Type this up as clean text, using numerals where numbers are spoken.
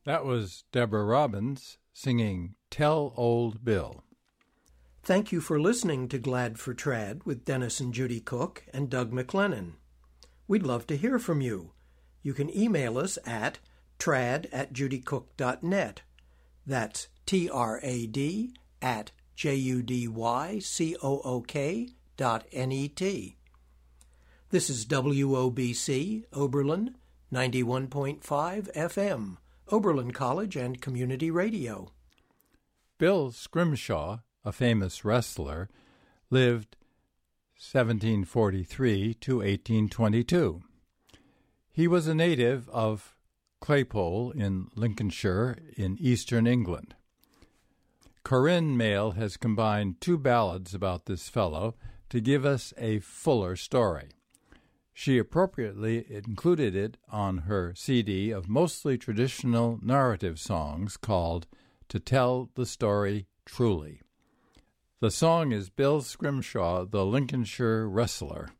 That was Deborah Robbins singing Tell Old Bill. Thank you for listening to Glad for Trad with Dennis and Judy Cook and Doug McLennan. We'd love to hear from you. You can email us at trad@judycook.net. That's trad@judycook.net. This is WOBC, Oberlin, 91.5 FM, Oberlin College and Community Radio. Bill Scrimshaw, a famous wrestler, lived 1743 to 1822. He was a native of Claypole in Lincolnshire in eastern England. Corinne Mayle has combined two ballads about this fellow to give us a fuller story. She appropriately included it on her CD of mostly traditional narrative songs called To Tell the Story Truly. The song is Bill Scrimshaw, the Lincolnshire Wrestler.